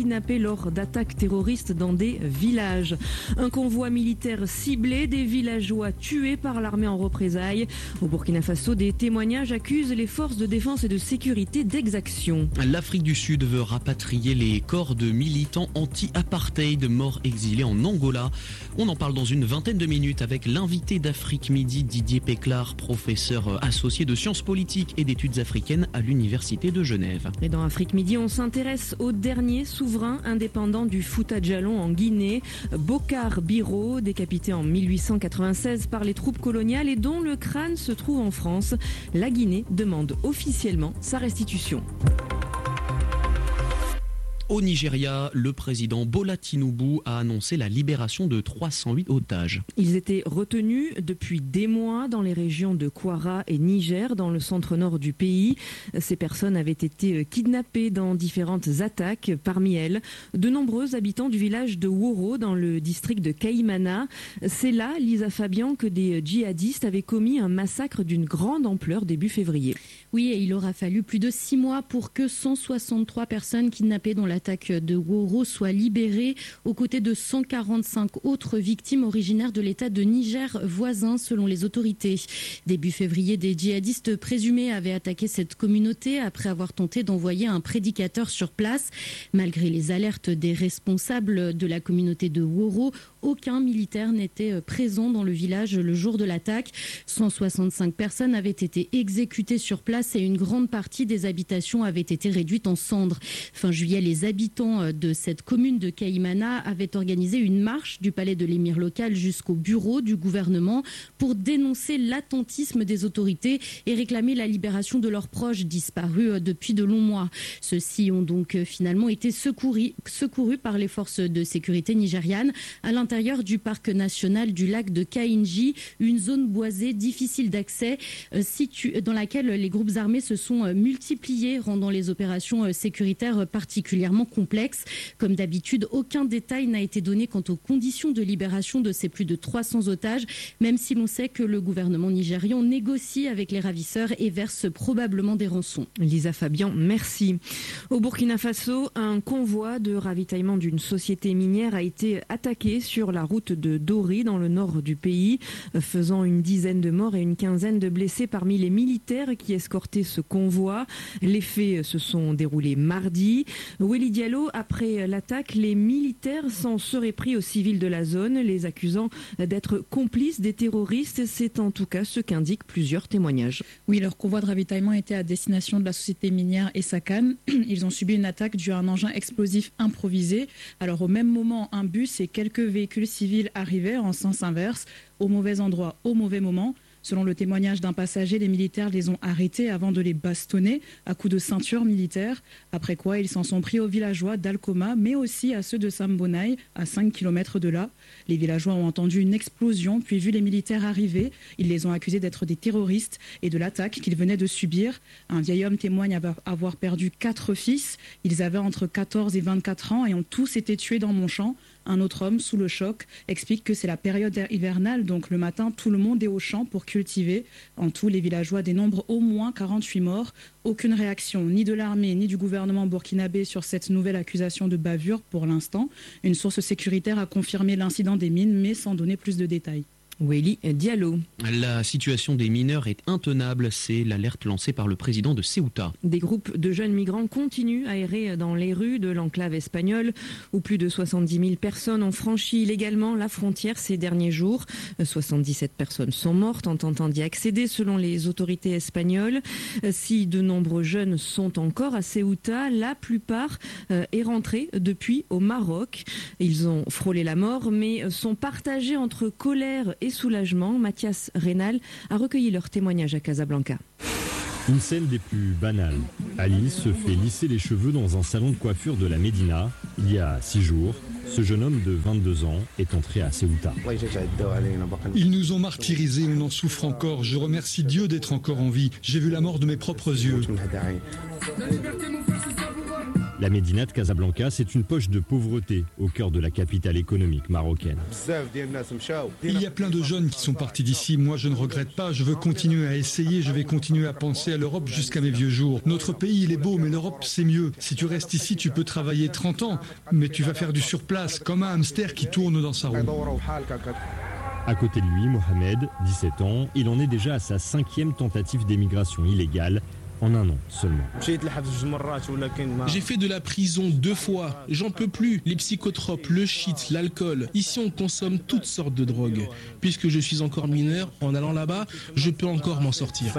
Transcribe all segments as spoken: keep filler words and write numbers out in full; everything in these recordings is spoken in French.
kidnappés lors d'attaques terroristes dans des villages. Un convoi militaire ciblé, des villageois tués par l'armée en représailles. Au Burkina Faso, des témoignages accusent les forces de défense et de sécurité d'exaction. L'Afrique du Sud veut rapatrier les corps de militants anti-apartheid morts exilés en Angola. On en parle dans une vingtaine de minutes avec l'invité d'Afrique Midi, Didier Péclard, professeur associé de sciences politiques et d'études africaines à l'Université de Genève. Et dans Afrique Midi, on s'intéresse au dernier souverain indépendant du Fouta Djallon en Guinée, Bokar Biro, décapité en mille huit cent quatre-vingt-seize par les troupes coloniales et dont le crâne se trouve en France. La Guinée demande officiellement sa restitution. Au Nigeria, le président Bola Tinubu a annoncé la libération de trois cent huit otages. Ils étaient retenus depuis des mois dans les régions de Kwara et Niger, dans le centre-nord du pays. Ces personnes avaient été kidnappées dans différentes attaques. Parmi elles, de nombreux habitants du village de Woro, dans le district de Kaimana. C'est là, Lisa Fabian, que des djihadistes avaient commis un massacre d'une grande ampleur début février. Oui, et il aura fallu plus de six mois pour que cent soixante-trois personnes kidnappées dans l'attaque de Woro soient libérées, aux côtés de cent quarante-cinq autres victimes originaires de l'état de Niger voisin, selon les autorités. Début février, des djihadistes présumés avaient attaqué cette communauté après avoir tenté d'envoyer un prédicateur sur place. Malgré les alertes des responsables de la communauté de Woro, aucun militaire n'était présent dans le village le jour de l'attaque. cent soixante-cinq personnes avaient été exécutées sur place et une grande partie des habitations avait été réduite en cendres. Fin juillet, les habitants de cette commune de Kaimana avaient organisé une marche du palais de l'émir local jusqu'au bureau du gouvernement pour dénoncer l'attentisme des autorités et réclamer la libération de leurs proches disparus depuis de longs mois. Ceux-ci ont donc finalement été secourus, secourus par les forces de sécurité nigérianes à l'intérieur du parc national du lac de Kainji, une zone boisée difficile d'accès située dans laquelle les groupes armés se sont multipliés, rendant les opérations sécuritaires particulièrement complexes. Comme d'habitude, aucun détail n'a été donné quant aux conditions de libération de ces plus de trois cents otages, même si l'on sait que le gouvernement nigérian négocie avec les ravisseurs et verse probablement des rançons. Lisa Fabian, merci. Au Burkina Faso, un convoi de ravitaillement d'une société minière a été attaqué sur la route de Dori, dans le nord du pays, faisant une dizaine de morts et une quinzaine de blessés parmi les militaires qui escortaient ce convoi. Les faits se sont déroulés mardi. Weli Diallo, après l'attaque, les militaires s'en seraient pris aux civils de la zone, les accusant d'être complices des terroristes. C'est en tout cas ce qu'indiquent plusieurs témoignages. Oui, leur convoi de ravitaillement était à destination de la société minière Essakan. Ils ont subi une attaque due à un engin explosif improvisé. Alors au même moment, un bus et quelques véhicules civils arrivaient en sens inverse, au mauvais endroit, au mauvais moment. Selon le témoignage d'un passager, les militaires les ont arrêtés avant de les bastonner à coups de ceinture militaire. Après quoi, ils s'en sont pris aux villageois d'Alkoma, mais aussi à ceux de Sambonaï, à cinq kilomètres de là. Les villageois ont entendu une explosion, puis vu les militaires arriver. Ils les ont accusés d'être des terroristes et de l'attaque qu'ils venaient de subir. Un vieil homme témoigne avoir perdu quatre fils. Ils avaient entre quatorze et vingt-quatre ans et ont tous été tués dans mon champ. Un autre homme, sous le choc, explique que c'est la période hivernale, donc le matin, tout le monde est au champ pour cultiver. En tout, les villageois dénombrent au moins quarante-huit morts. Aucune réaction ni de l'armée ni du gouvernement burkinabé sur cette nouvelle accusation de bavure pour l'instant. Une source sécuritaire a confirmé l'incident des mines, mais sans donner plus de détails. Weli Diallo. La situation des mineurs est intenable, c'est l'alerte lancée par le président de Ceuta. Des groupes de jeunes migrants continuent à errer dans les rues de l'enclave espagnole, où plus de soixante-dix mille personnes ont franchi illégalement la frontière ces derniers jours. soixante-dix-sept personnes sont mortes en tentant d'y accéder, selon les autorités espagnoles. Si de nombreux jeunes sont encore à Ceuta, la plupart est rentrée depuis au Maroc. Ils ont frôlé la mort, mais sont partagés entre colère et soulagement. Mathias Reynal a recueilli leur témoignage à Casablanca. Une scène des plus banales. Alice se fait lisser les cheveux dans un salon de coiffure de la Médina. Il y a six jours, ce jeune homme de vingt-deux ans est entré à Ceuta. Ils nous ont martyrisés, on en souffre encore. Je remercie Dieu d'être encore en vie. J'ai vu la mort de mes propres yeux. La Médina de Casablanca, c'est une poche de pauvreté au cœur de la capitale économique marocaine. Il y a plein de jeunes qui sont partis d'ici. Moi, je ne regrette pas. Je veux continuer à essayer. Je vais continuer à penser à l'Europe jusqu'à mes vieux jours. Notre pays, il est beau, mais l'Europe, c'est mieux. Si tu restes ici, tu peux travailler trente ans, mais tu vas faire du surplace, comme un hamster qui tourne dans sa roue. À côté de lui, Mohamed, dix-sept ans, il en est déjà à sa cinquième tentative d'émigration illégale en un an seulement. J'ai fait de la prison deux fois. J'en peux plus. Les psychotropes, le shit, l'alcool. Ici, on consomme toutes sortes de drogues. Puisque je suis encore mineur, en allant là-bas, je peux encore m'en sortir.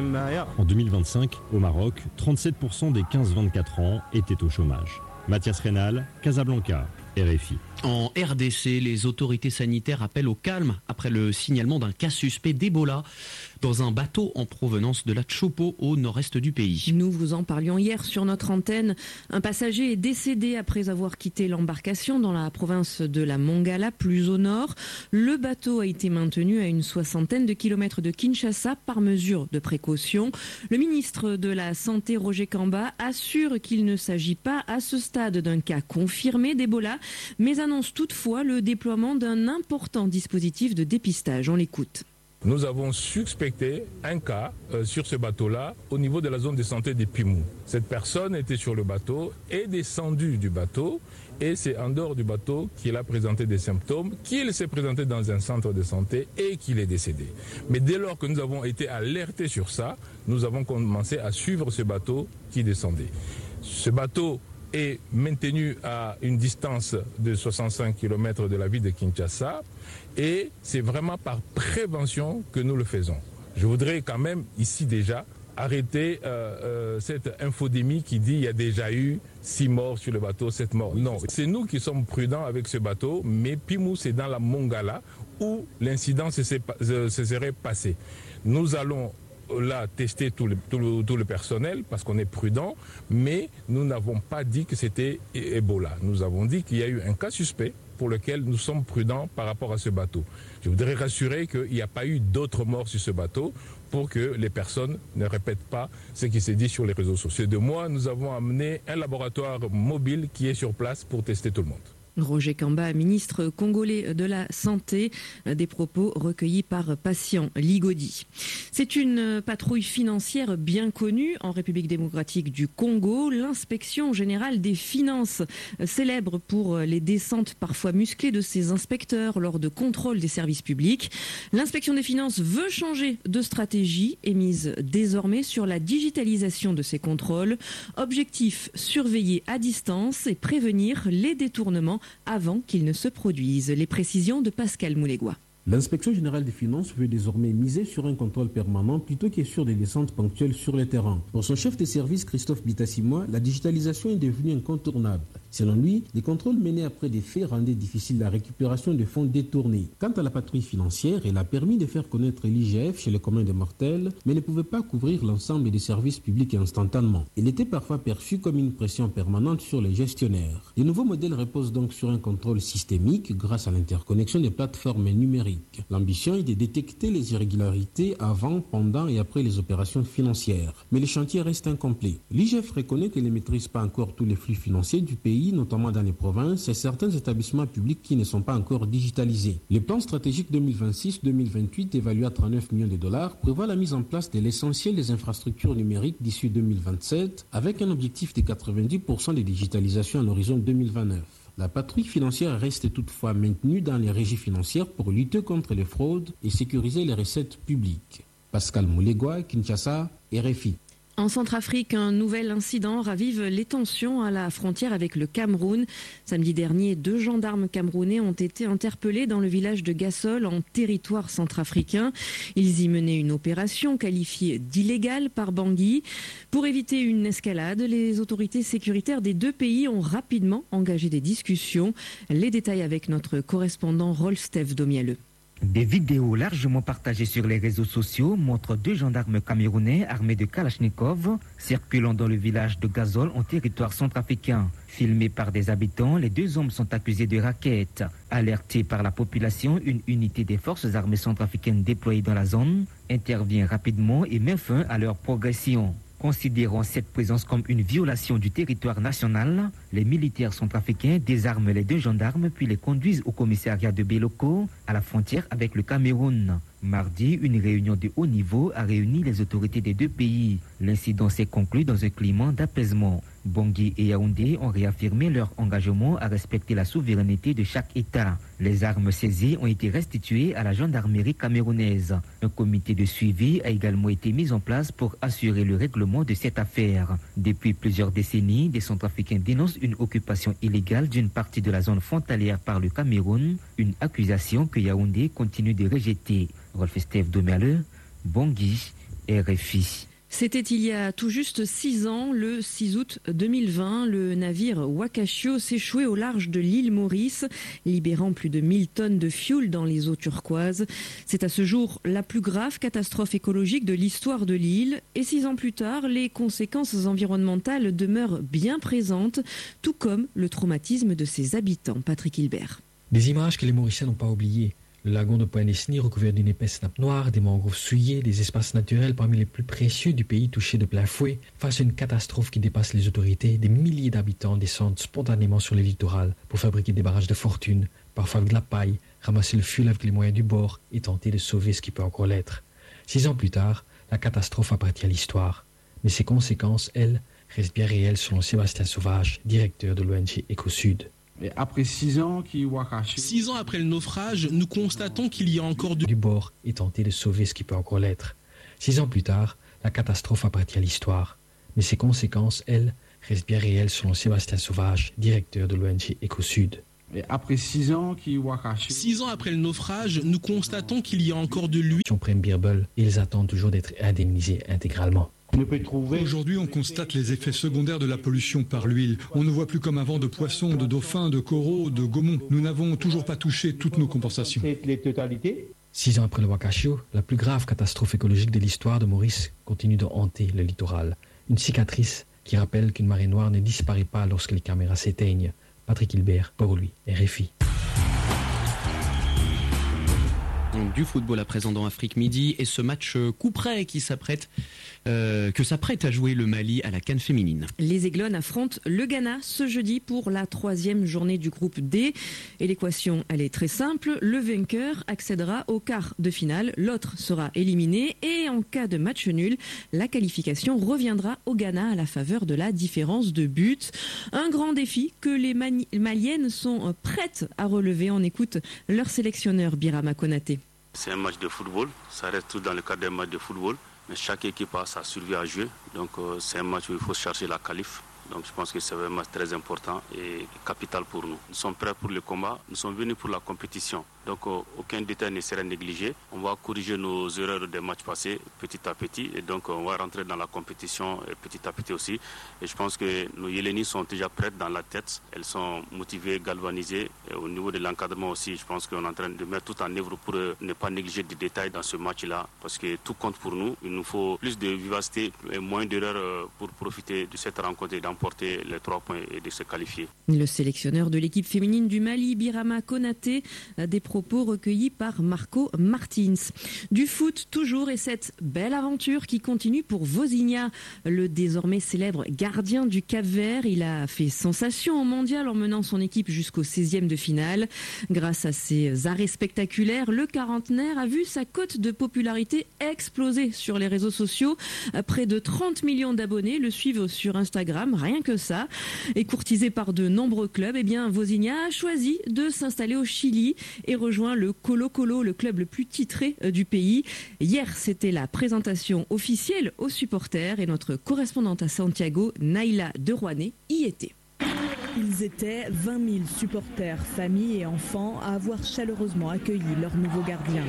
En deux mille vingt-cinq, au Maroc, trente-sept pour cent des quinze vingt-quatre ans étaient au chômage. Mathias Rénal, Casablanca, R F I. En R D C, les autorités sanitaires appellent au calme après le signalement d'un cas suspect d'Ebola dans un bateau en provenance de la Tchopo au nord-est du pays. Nous vous en parlions hier sur notre antenne. Un passager est décédé après avoir quitté l'embarcation dans la province de la Mongala, plus au nord. Le bateau a été maintenu à une soixantaine de kilomètres de Kinshasa par mesure de précaution. Le ministre de la Santé, Roger Kamba, assure qu'il ne s'agit pas à ce stade d'un cas confirmé d'Ebola, mais annonce toutefois le déploiement d'un important dispositif de dépistage. On l'écoute. Nous avons suspecté un cas euh, sur ce bateau-là au niveau de la zone de santé des Pimou. Cette personne était sur le bateau, est descendue du bateau et c'est en dehors du bateau qu'il a présenté des symptômes, qu'il s'est présenté dans un centre de santé et qu'il est décédé. Mais dès lors que nous avons été alertés sur ça, nous avons commencé à suivre ce bateau qui descendait. Ce bateau est maintenu à une distance de soixante-cinq kilomètres de la ville de Kinshasa et c'est vraiment par prévention que nous le faisons. Je voudrais quand même ici déjà arrêter euh, euh, cette infodémie qui dit qu'il y a déjà eu six morts sur le bateau, sept morts. Non, c'est nous qui sommes prudents avec ce bateau, mais Pimou c'est dans la Mongala où l'incident se, se, se serait passé. Nous allons là tester tout le, tout, le, tout le personnel parce qu'on est prudent, mais nous n'avons pas dit que c'était Ebola. Nous avons dit qu'il y a eu un cas suspect pour lequel nous sommes prudents par rapport à ce bateau. Je voudrais rassurer qu'il n'y a pas eu d'autres morts sur ce bateau pour que les personnes ne répètent pas ce qui s'est dit sur les réseaux sociaux. De moi, nous avons amené un laboratoire mobile qui est sur place pour tester tout le monde. Roger Kamba, ministre congolais de la Santé, des propos recueillis par Patient Ligodi. C'est une patrouille financière bien connue en République démocratique du Congo, l'inspection générale des finances, célèbre pour les descentes parfois musclées de ses inspecteurs lors de contrôles des services publics. L'inspection des finances veut changer de stratégie et mise désormais sur la digitalisation de ses contrôles. Objectif, surveiller à distance et prévenir les détournements avant qu'ils ne se produisent. Les précisions de Pascal Moulégois. L'inspection générale des finances veut désormais miser sur un contrôle permanent plutôt que sur des descentes ponctuelles sur le terrain. Pour son chef de service, Christophe Bitassimois, la digitalisation est devenue incontournable. Selon lui, les contrôles menés après des faits rendaient difficile la récupération de fonds détournés. Quant à la patrouille financière, elle a permis de faire connaître l'I G F chez le commun des mortels, mais ne pouvait pas couvrir l'ensemble des services publics instantanément. Elle était parfois perçue comme une pression permanente sur les gestionnaires. Les nouveaux modèles reposent donc sur un contrôle systémique grâce à l'interconnexion des plateformes numériques. L'ambition est de détecter les irrégularités avant, pendant et après les opérations financières. Mais le chantier reste incomplet. L'I G F reconnaît qu'elle ne maîtrise pas encore tous les flux financiers du pays, notamment dans les provinces et certains établissements publics qui ne sont pas encore digitalisés. Le plan stratégique deux mille vingt-six deux mille vingt-huit, évalué à trente-neuf millions de dollars, prévoit la mise en place de l'essentiel des infrastructures numériques d'ici deux mille vingt-sept, avec un objectif de quatre-vingt-dix pour cent de digitalisation à l'horizon deux mille vingt-neuf. La patrouille financière reste toutefois maintenue dans les régies financières pour lutter contre les fraudes et sécuriser les recettes publiques. Pascal Moulégois, Kinshasa, R F I. En Centrafrique, un nouvel incident ravive les tensions à la frontière avec le Cameroun. Samedi dernier, deux gendarmes camerounais ont été interpellés dans le village de Gassol, en territoire centrafricain. Ils y menaient une opération qualifiée d'illégale par Bangui. Pour éviter une escalade, les autorités sécuritaires des deux pays ont rapidement engagé des discussions. Les détails avec notre correspondant Rolf-Steve Domialeux. Des vidéos largement partagées sur les réseaux sociaux montrent deux gendarmes camerounais armés de Kalachnikov circulant dans le village de Gazol en territoire centrafricain. Filmés par des habitants, les deux hommes sont accusés de racket. Alertés par la population, une unité des forces armées centrafricaines déployée dans la zone intervient rapidement et met fin à leur progression. Considérant cette présence comme une violation du territoire national, les militaires centrafricains désarment les deux gendarmes puis les conduisent au commissariat de Béloko, à la frontière avec le Cameroun. Mardi, une réunion de haut niveau a réuni les autorités des deux pays. L'incident s'est conclu dans un climat d'apaisement. Bangui et Yaoundé ont réaffirmé leur engagement à respecter la souveraineté de chaque État. Les armes saisies ont été restituées à la gendarmerie camerounaise. Un comité de suivi a également été mis en place pour assurer le règlement de cette affaire. Depuis plusieurs décennies, des Centrafricains dénoncent une occupation illégale d'une partie de la zone frontalière par le Cameroun, une accusation que Yaoundé continue de rejeter. Rolf Steve Domerle, Bangui, R F I. C'était il y a tout juste six ans, le six août deux mille vingt, le navire Wakashio s'échouait au large de l'île Maurice, libérant plus de mille tonnes de fioul dans les eaux turquoises. C'est à ce jour la plus grave catastrophe écologique de l'histoire de l'île. Et six ans plus tard, les conséquences environnementales demeurent bien présentes, tout comme le traumatisme de ses habitants. Patrick Hilbert. Des images que les Mauriciens n'ont pas oubliées. Le lagon de Point-Nesny recouvert d'une épaisse nappe noire, des mangroves souillées, des espaces naturels parmi les plus précieux du pays touchés de plein fouet. Face à une catastrophe qui dépasse les autorités, des milliers d'habitants descendent spontanément sur les littorales pour fabriquer des barrages de fortune, parfois avec de la paille, ramasser le fioul avec les moyens du bord et tenter de sauver ce qui peut encore l'être. Six ans plus tard, la catastrophe appartient à l'histoire. Mais ses conséquences, elles, restent bien réelles selon Sébastien Sauvage, directeur de l'O N G Éco-Sud. Et après six ans, six ans après le naufrage, nous constatons qu'il y a encore de... du bord et tenter de sauver ce qui peut encore l'être. Six ans plus tard, la catastrophe appartient à l'histoire. Mais ses conséquences, elles, restent bien réelles selon Sébastien Sauvage, directeur de l'O N G Éco-Sud. Et après six ans, six ans après le naufrage, nous constatons qu'il y a encore de l'huile. Ils prennent Birbel et ils attendent toujours d'être indemnisés intégralement. Aujourd'hui, on constate les effets secondaires de la pollution par l'huile. On ne voit plus comme avant de poissons, de dauphins, de coraux, de gaumons. Nous n'avons toujours pas touché toutes nos compensations. Six ans après le Wakashio, la plus grave catastrophe écologique de l'histoire de Maurice continue de hanter le littoral. Une cicatrice qui rappelle qu'une marée noire ne disparaît pas lorsque les caméras s'éteignent. Patrick Hilbert, pour lui, R F I. Du football à présent dans Afrique Midi et ce match coup près qui s'apprête, euh, que s'apprête à jouer le Mali à la CAN féminine. Les Aiglons affrontent le Ghana ce jeudi pour la troisième journée du groupe D. Et l'équation, elle est très simple. Le vainqueur accédera au quart de finale, l'autre sera éliminé et en cas de match nul, la qualification reviendra au Ghana à la faveur de la différence de but. Un grand défi que les Mani- Maliennes sont prêtes à relever. On écoute leur sélectionneur Birama Konaté. C'est un match de football, ça reste tout dans le cadre d'un match de football, mais chaque équipe a sa survie à jouer, donc euh, c'est un match où il faut chercher la qualif. Donc je pense que c'est un match très important et capital pour nous. Nous sommes prêts pour le combat, nous sommes venus pour la compétition. Donc euh, aucun détail ne sera négligé. On va corriger nos erreurs des matchs passés petit à petit et donc on va rentrer dans la compétition petit à petit aussi. Et je pense que nos Yélénis sont déjà prêtes dans la tête. Elles sont motivées, galvanisées. Et au niveau de l'encadrement aussi, je pense qu'on est en train de mettre tout en œuvre pour ne pas négliger des détails dans ce match-là. Parce que tout compte pour nous. Il nous faut plus de vivacité et moins d'erreurs pour profiter de cette rencontre et d'emporter les trois points et de se qualifier. Le sélectionneur de l'équipe féminine du Mali, Birama Konaté, a des propos recueillis par Marco Martins. Du foot toujours et cette belle aventure qui continue pour Vozinha, le désormais célèbre gardien du Cap-Vert. Il a fait sensation au mondial en menant son équipe jusqu'au seizième de finale. Grâce à ses arrêts spectaculaires, le quarantenaire a vu sa cote de popularité exploser sur les réseaux sociaux. Près de trente millions d'abonnés le suivent sur Instagram, rien que ça. Et courtisé par de nombreux clubs, eh bien Vozinha a choisi de s'installer au Chili et rejoint le Colo-Colo, le club le plus titré du pays. Hier, c'était la présentation officielle aux supporters et notre correspondante à Santiago, Naïla Derouané, y était. Ils étaient vingt mille supporters, familles et enfants à avoir chaleureusement accueilli leur nouveau gardien.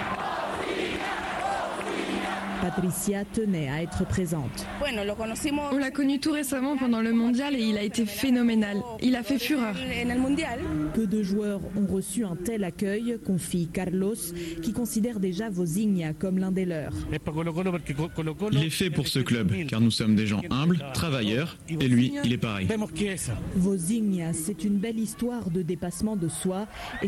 Patricia tenait à être présente. On l'a connu tout récemment pendant le mondial et il a été phénoménal. Il a fait fureur. Peu de joueurs ont reçu un tel accueil, confie Carlos, qui considère déjà Vozinha comme l'un des leurs. Il est fait pour ce club, car nous sommes des gens humbles, travailleurs, et lui, il est pareil. Vozinha, c'est une belle histoire de dépassement de soi et